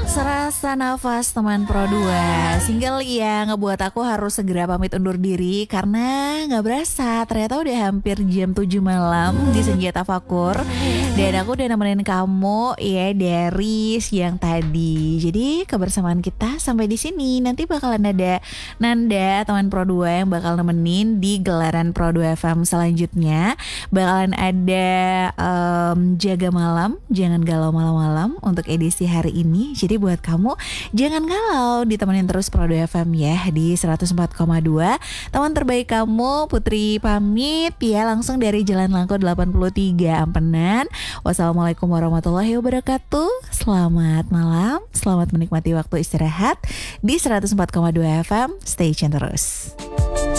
Serasa nafas teman Pro 2 single yang ngebuat aku harus segera pamit undur diri karena gak berasa ternyata udah hampir jam 7 malam di Senja Tafakur. Dan aku udah nemenin kamu ya dari siang tadi. Jadi kebersamaan kita sampai di sini. Nanti bakalan ada Nanda teman Pro 2 yang bakal nemenin di gelaran Pro 2 FM selanjutnya. Bakalan ada Jaga Malam, Jangan Galau Malam-malam untuk edisi hari ini. Jadi buat kamu jangan galau, ditemenin terus Pro 2 FM ya di 104,2. Teman terbaik kamu Putri pamit ya langsung dari Jalan Langko 83 Ampenan. Wassalamualaikum warahmatullahi wabarakatuh. Selamat malam, selamat menikmati waktu istirahat di 104,2 FM. Stay tune terus.